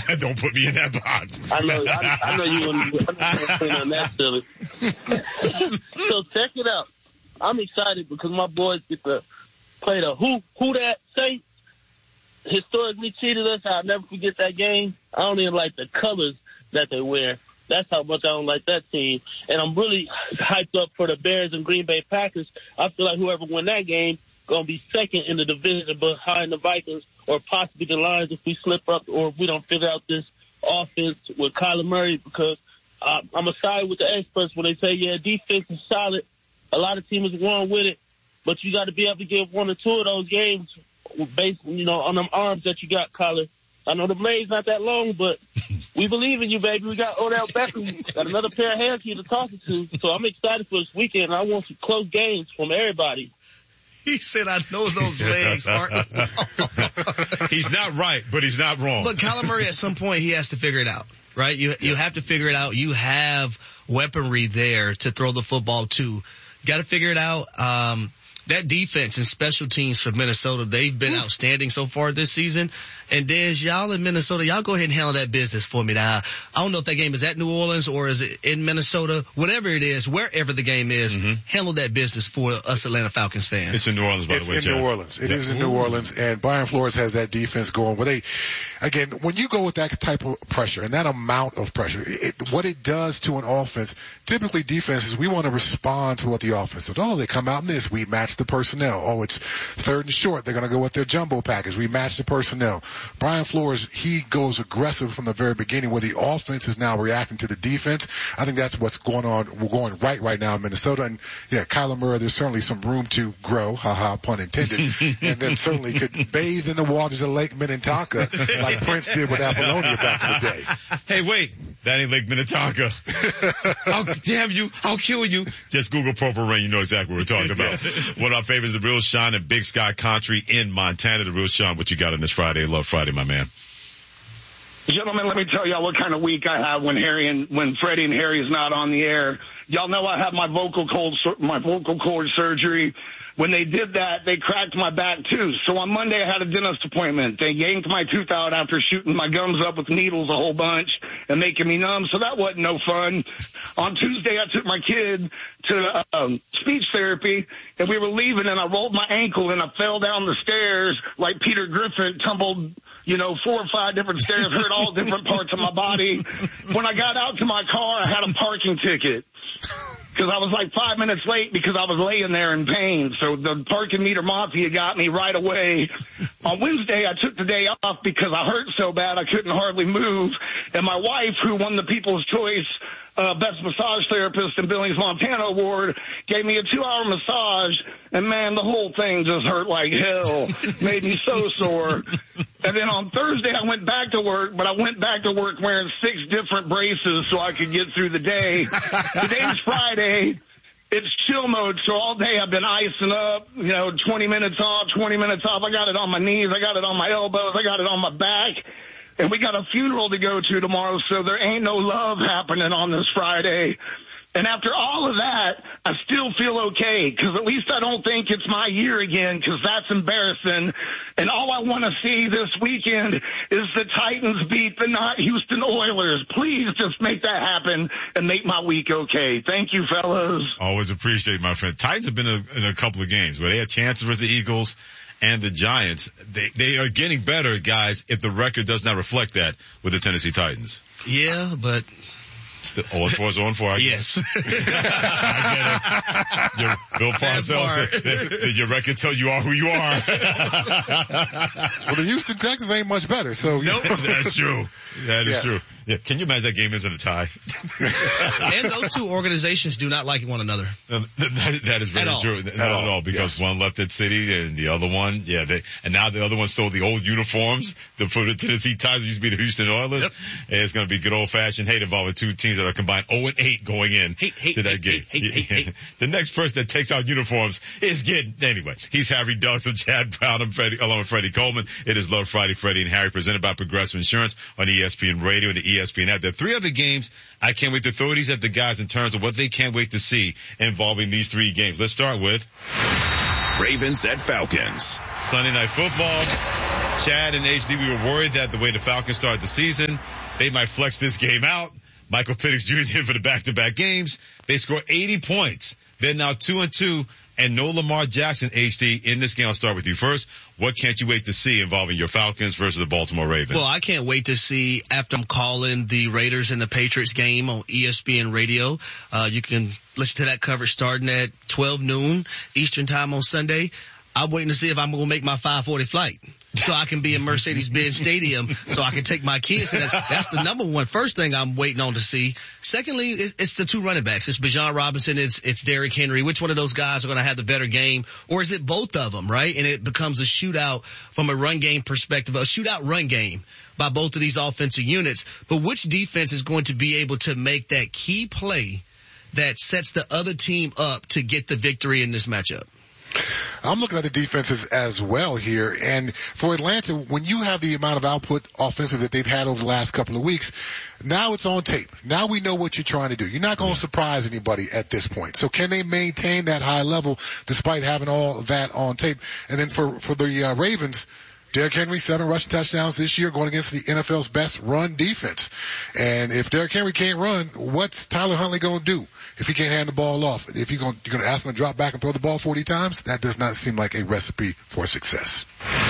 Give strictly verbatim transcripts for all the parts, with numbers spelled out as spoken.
Don't put me in that box. I know, I, I know you want to on that, silly. So check it out. I'm excited because my boys get to play the who who that Saints. Historically cheated us. I'll never forget that game. I don't even like the colors that they wear. That's how much I don't like that team. And I'm really hyped up for the Bears and Green Bay Packers. I feel like whoever win that game going to be second in the division behind the Vikings or possibly the Lions if we slip up or if we don't figure out this offense with Kyler Murray, because uh, I'm a side with the experts when they say, yeah, defense is solid. A lot of teams are going with it, but you got to be able to get one or two of those games based, you know, on them arms that you got, Kyler. I know the blade's not that long, but we believe in you, baby. We got Odell Beckham, got another pair of hands for you to toss it to. So I'm excited for this weekend, and I want some close games from everybody. He said, I know those legs aren't long. He's not right, but he's not wrong. But Kyler Murray, at some point, he has to figure it out, right? You you have to figure it out. You have weaponry there to throw the football to. You got to figure it out. Um, that defense and special teams for Minnesota, they've been outstanding so far this season. And Dez, y'all in Minnesota, y'all go ahead and handle that business for me now. I don't know if that game is at New Orleans or is it in Minnesota. Whatever it is, wherever the game is, mm-hmm. handle that business for us Atlanta Falcons fans. It's in New Orleans, by it's the way. It's in Chad. New Orleans. It yeah. is in New Orleans, and Brian Flores has that defense going. Where they, again, when you go with that type of pressure and that amount of pressure, it, what it does to an offense, typically defenses, we want to respond to what the offense does. Oh, they come out in this, we match the personnel. Oh, it's third and short, they're going to go with their jumbo package. We match the personnel. Brian Flores, he goes aggressive from the very beginning where the offense is now reacting to the defense. I think that's what's going on. We're going right right now in Minnesota. And yeah, Kyler Murray, there's certainly some room to grow, haha, pun intended, and then certainly could bathe in the waters of Lake Minnetonka like Prince did with Apollonia back in the day. Hey, wait, that ain't Lake Minnetonka. I'll damn you, I'll kill you. Just Google Purple Rain, you know exactly what we're talking about. Yes. One of our favorites, The Real Sean and Big Sky Country in Montana. The Real Sean, what you got on this Friday? Love Friday, my man. Gentlemen, let me tell y'all what kind of week I have when Harry and when Freddie and Harry is not on the air. Y'all know I have my vocal cord, my vocal cord surgery. When they did that, they cracked my back too. So on Monday, I had a dentist appointment. They yanked my tooth out after shooting my gums up with needles a whole bunch and making me numb. So that wasn't no fun. On Tuesday, I took my kid to um, speech therapy, and we were leaving, and I rolled my ankle, and I fell down the stairs like Peter Griffin, tumbled, you know, four or five different stairs, hurt all different parts of my body. When I got out to my car, I had a parking ticket. Because I was like five minutes late because I was laying there in pain. So the parking meter mafia got me right away. On Wednesday, I took the day off because I hurt so bad I couldn't hardly move. And my wife, who won the People's Choice uh, Best Massage Therapist in Billings, Montana award, gave me a two-hour massage. And, man, the whole thing just hurt like hell. Made me so sore. And then on Thursday, I went back to work, but I went back to work wearing six different braces so I could get through the day. Today's Friday. It's chill mode, so all day I've been icing up, you know, twenty minutes off, twenty minutes off. I got it on my knees. I got it on my elbows. I got it on my back. And we got a funeral to go to tomorrow, so there ain't no love happening on this Friday. And after all of that, I still feel okay, because at least I don't think it's my year again, because that's embarrassing. And all I want to see this weekend is the Titans beat the not Houston Oilers. Please just make that happen and make my week okay. Thank you, fellas. Always appreciate, my friend. Titans have been in a, in a couple of games where they had chances with the Eagles and the Giants. They they are getting better, guys, if the record does not reflect that with the Tennessee Titans. Yeah, but... oh and four is oh and four. Yes. I get it. Your, Bill Parcells said, did, did your record tell you are who you are? Well, the Houston Texans ain't much better, so. Nope. That's true. That is yes. true. Yeah. Can you imagine that game ends in a tie? And those two organizations do not like one another. That, that is very true. Not at all, at all because yes. one left at City and the other one, yeah, they, and now the other one stole the old uniforms for the Tennessee Titans. Used to be the Houston Oilers. Yep. And it's going to be good old fashioned hate involving two teams that are combined oh and eight going in hate, hate, to that hate, game. Hate, hate, hate, hate. The next person that takes out uniforms is getting, anyway, he's Harry Duggs with Chad Brown and Freddie, along with Freddie Coleman. It is Love Friday, Freddie and Harry, presented by Progressive Insurance on E S P N Radio and the E S P N app. There are three other games I can't wait to throw these at the guys in terms of what they can't wait to see involving these three games. Let's start with Ravens at Falcons. Sunday Night Football. Chad and H D, we were worried that the way the Falcons started the season, they might flex this game out. Michael Penix Junior is in for the back-to-back games. They score eighty points. They're now two and two, and no Lamar Jackson, H D, in this game. I'll start with you first. What can't you wait to see involving your Falcons versus the Baltimore Ravens? Well, I can't wait to see, after I'm calling the Raiders and the Patriots game on E S P N Radio, uh, you can listen to that coverage starting at twelve noon Eastern time on Sunday. I'm waiting to see if I'm going to make my five forty flight so I can be in Mercedes-Benz Stadium so I can take my kids. And that, that's the number one first thing I'm waiting on to see. Secondly, it's, it's the two running backs. It's Bijan Robinson. It's, it's Derrick Henry. Which one of those guys are going to have the better game? Or is it both of them, right? And it becomes a shootout from a run game perspective, a shootout run game by both of these offensive units. But which defense is going to be able to make that key play that sets the other team up to get the victory in this matchup? I'm looking at the defenses as well here. And for Atlanta, when you have the amount of output offensive that they've had over the last couple of weeks, now it's on tape. Now we know what you're trying to do. You're not going to surprise anybody at this point. So can they maintain that high level despite having all that on tape? And then for, for the uh, Ravens, Derrick Henry, seven rushing touchdowns this year going against the N F L's best run defense. And if Derrick Henry can't run, what's Tyler Huntley going to do if he can't hand the ball off? If you're going you're going to ask him to drop back and throw the ball forty times, that does not seem like a recipe for success.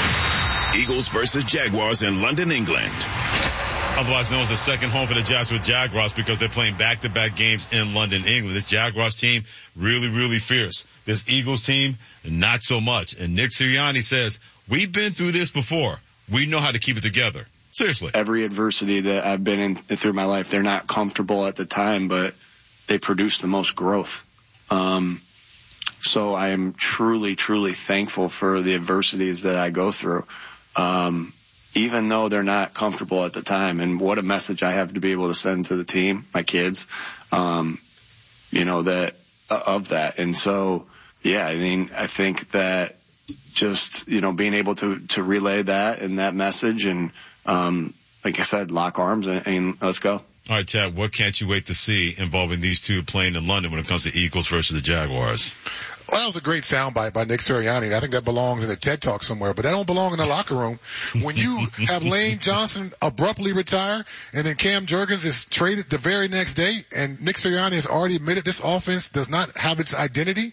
Eagles versus Jaguars in London, England. Otherwise known as the second home for the Jacksonville Jaguars because they're playing back-to-back games in London, England. This Jaguars team, really, really fierce. This Eagles team, not so much. And Nick Sirianni says, we've been through this before. We know how to keep it together. Seriously. Every adversity that I've been in through my life, they're not comfortable at the time, but they produce the most growth. Um, so I am truly, truly thankful for the adversities that I go through. Um, even though they're not comfortable at the time. And what a message I have to be able to send to the team, my kids, um, you know, that, uh, of that. And so, yeah, I mean, I think that just, you know, being able to, to relay that and that message and, um, like I said, lock arms and, and let's go. All right, Chad, what can't you wait to see involving these two playing in London when it comes to Eagles versus the Jaguars? Well, that was a great soundbite by Nick Sirianni. I think that belongs in a TED Talk somewhere, but that don't belong in the locker room. When you have Lane Johnson abruptly retire and then Cam Jurgens is traded the very next day and Nick Sirianni has already admitted this offense does not have its identity,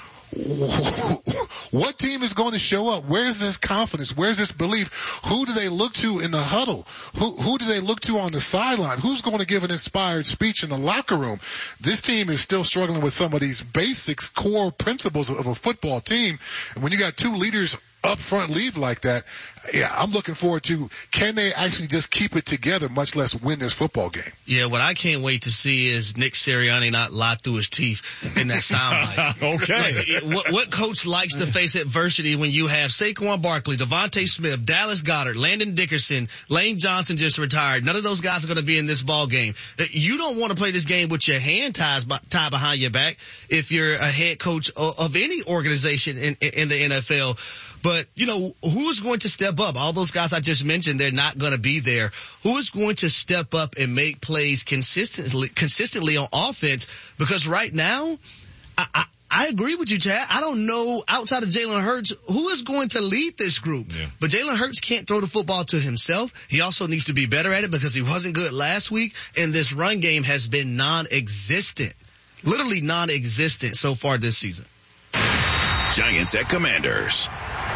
what team is going to show up? Where's this confidence? Where's this belief? Who do they look to in the huddle? Who, who do they look to on the sideline? Who's going to give an inspired speech in the locker room? This team is still struggling with some of these basics, core principles of a football team. And when you got two leaders up front leave like that, yeah, I'm looking forward to, can they actually just keep it together, much less win this football game? Yeah, what I can't wait to see is Nick Sirianni not lie through his teeth in that soundbite. Okay. Like, what, what coach likes to face adversity when you have Saquon Barkley, Devontae Smith, Dallas Goedert, Landon Dickerson, Lane Johnson just retired. None of those guys are going to be in this ball game. You don't want to play this game with your hand ties tied behind your back if you're a head coach of any organization in, in the N F L. But, you know, who is going to step up? All those guys I just mentioned, they're not going to be there. Who is going to step up and make plays consistently, consistently on offense? Because right now, I, I, I agree with you, Chad. I don't know outside of Jalen Hurts who is going to lead this group. Yeah. But Jalen Hurts can't throw the football to himself. He also needs to be better at it because he wasn't good last week. And this run game has been non-existent, literally non-existent so far this season. Giants at Commanders.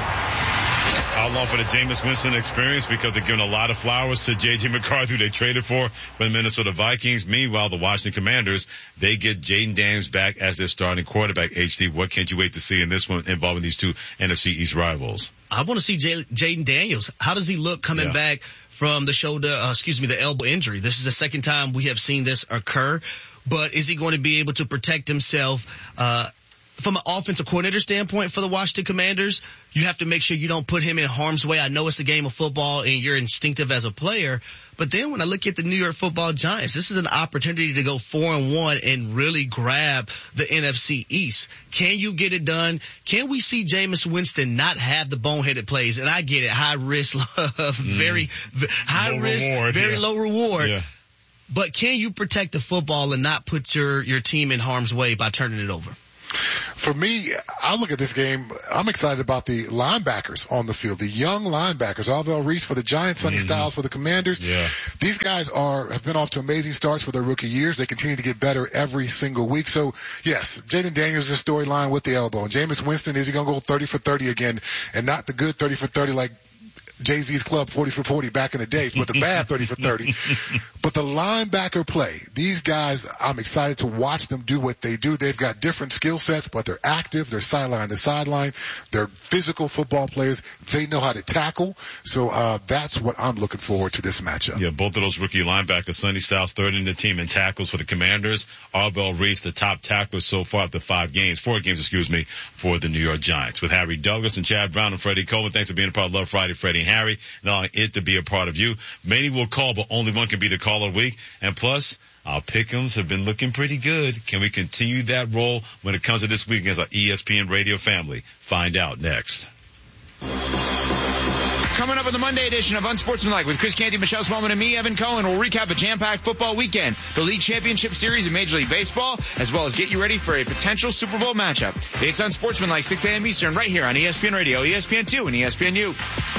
How long for the Jameis Winston experience because they're giving a lot of flowers to J J McCarthy, who they traded for for the Minnesota Vikings. Meanwhile, the Washington Commanders, they get Jaden Daniels back as their starting quarterback. H D, what can't you wait to see in this one involving these two N F C East rivals? I want to see J- Jaden Daniels. How does he look coming yeah. back from the shoulder, uh, excuse me, the elbow injury? This is the second time we have seen this occur, but is he going to be able to protect himself, uh, from an offensive coordinator standpoint for the Washington Commanders? You have to make sure you don't put him in harm's way. I know it's a game of football and you're instinctive as a player, but then when I look at the New York Football Giants, this is an opportunity to go four and one and really grab the N F C East. Can you get it done? Can we see Jameis Winston not have the boneheaded plays? And I get it, high risk, very mm. high low risk, reward, very yeah. low reward. Yeah. But can you protect the football and not put your, your team in harm's way by turning it over? for me, I look at this game, I'm excited about the linebackers on the field, the young linebackers, Arvell Reese for the Giants, Sonny mm-hmm. Styles for the Commanders. Yeah. These guys are have been off to amazing starts for their rookie years. They continue to get better every single week. So, yes, Jaden Daniels is a storyline with the elbow. And Jameis Winston, is he going to go thirty for thirty again, and not the good thirty for thirty like Jay-Z's club forty for forty back in the days, but the bad thirty for thirty. But the linebacker play, these guys, I'm excited to watch them do what they do. They've got different skill sets, but they're active. They're sideline to sideline. They're physical football players. They know how to tackle. So uh that's what I'm looking forward to this matchup. Yeah, both of those rookie linebackers, Sonny Styles, third in the team in tackles for the Commanders. Arvell Reese, the top tackler so far after five games, four games, excuse me, for the New York Giants. With Harry Douglas and Chad Brown and Freddie Coleman, thanks for being a part of Love Friday, Freddie and Harry, and allowing it to be a part of you. Many will call, but only one can be the caller of the week. And plus, our pick'ems have been looking pretty good. Can we continue that role when it comes to this week against our E S P N radio family? Find out next. Coming up on the Monday edition of Unsportsmanlike with Chris Canty, Michelle Smallman, and me, Evan Cohen, we'll recap a jam-packed football weekend, the league championship series in Major League Baseball, as well as get you ready for a potential Super Bowl matchup. It's Unsportsmanlike, six a.m. Eastern, right here on E S P N Radio, E S P N two, and E S P N U.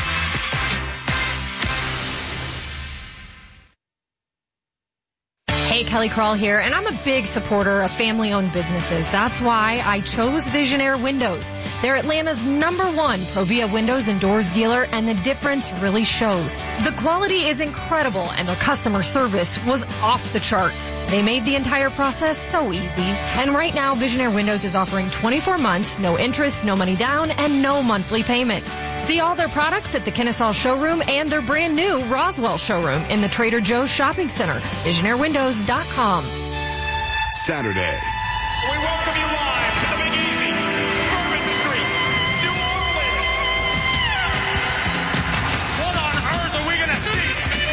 Hey, Kelly Crawl here, and I'm a big supporter of family-owned businesses. That's why I chose Visionaire Windows. They're Atlanta's number one Provia windows and doors dealer, and the difference really shows. The quality is incredible, and their customer service was off the charts. They made the entire process so easy. And right now, Visionaire Windows is offering twenty-four months, no interest, no money down, and no monthly payments. See all their products at the Kennesaw showroom and their brand new Roswell showroom in the Trader Joe's Shopping Center. Visionaire Windows dot com. Saturday. We welcome you live to the Big Easy, Bourbon Street, New Orleans. What on earth are we going to see?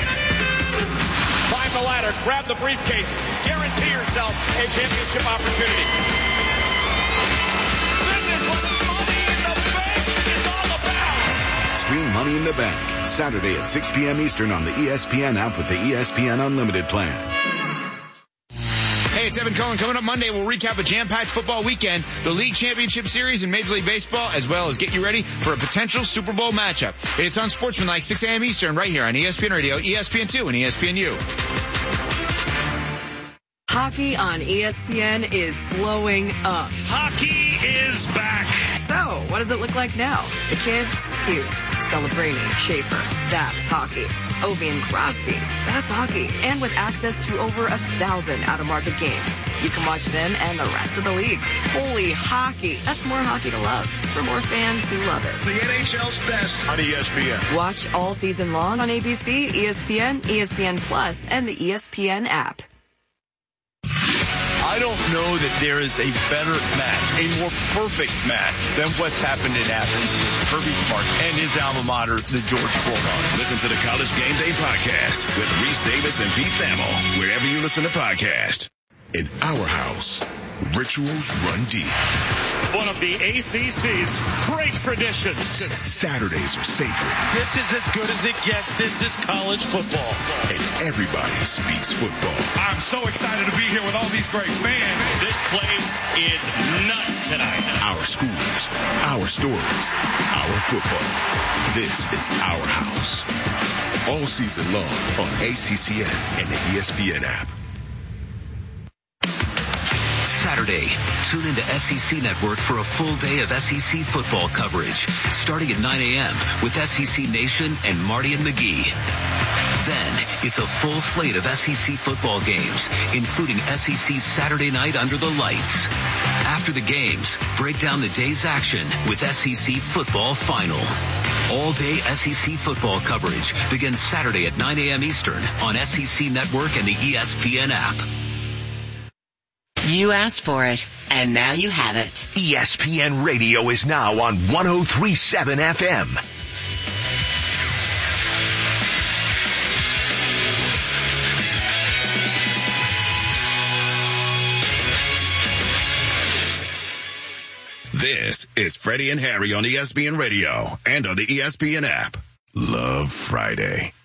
Climb the ladder, grab the briefcase, guarantee yourself a championship opportunity. This is what Money in the Bank is all about. Stream Money in the Bank, Saturday at six p.m. Eastern on the E S P N app with the E S P N Unlimited plan. Hey, it's Evan Cohen. Coming up Monday, we'll recap a jam-packed football weekend, the league championship series in Major League Baseball, as well as get you ready for a potential Super Bowl matchup. It's Unsportsmanlike, six a.m. Eastern, right here on E S P N Radio, E S P N two, and E S P N U. Hockey on E S P N is blowing up. Hockey is back. So, what does it look like now? The kids, Hughes, Celebrini, Schaefer, that's hockey. Ovi and Crosby, that's hockey. And with access to over a thousand out-of-market games, you can watch them and the rest of the league. Holy hockey. That's more hockey to love for more fans who love it. The N H L's best on E S P N. Watch all season long on A B C, E S P N, E S P N Plus, and the E S P N app. I don't know that there is a better match, a more perfect match than what's happened in Athens. Kirby Smart and his alma mater, the George Bulldogs. Listen to the College Game Day podcast with Reese Davis and Pete Thamel, wherever you listen to podcasts. In our house, rituals run deep. One of the A C C's great traditions. Saturdays are sacred. This is as good as it gets. This is college football. And everybody speaks football. I'm so excited to be here with all these great fans. This place is nuts tonight. Our schools, our stories, our football. This is our house. All season long on A C C N and the E S P N app. Saturday, tune into S E C Network for a full day of S E C football coverage, starting at nine a.m. with S E C Nation and Marty and McGee. Then, it's a full slate of S E C football games, including S E C Saturday Night Under the Lights. After the games, break down the day's action with S E C Football Final. All-day S E C football coverage begins Saturday at nine a.m. Eastern on S E C Network and the E S P N app. You asked for it, and now you have it. E S P N Radio is now on one oh three point seven F M. This is Freddie and Harry on E S P N Radio and on the E S P N app. Love Friday.